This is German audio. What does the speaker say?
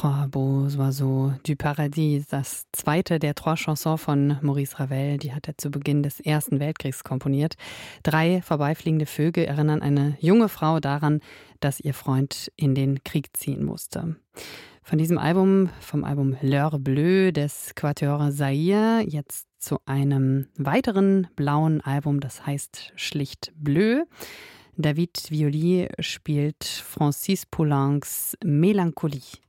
Trois beaux oiseaux du Paradis, das zweite der Trois Chansons von Maurice Ravel, die hat er zu Beginn des Ersten Weltkriegs komponiert. 3 vorbeifliegende Vögel erinnern eine junge Frau daran, dass ihr Freund in den Krieg ziehen musste. Von diesem Album, vom Album L'Heure Bleue des Quatuor Zaïre, jetzt zu einem weiteren blauen Album, das heißt schlicht Bleu. David Violi spielt Francis Poulencs Mélancolie.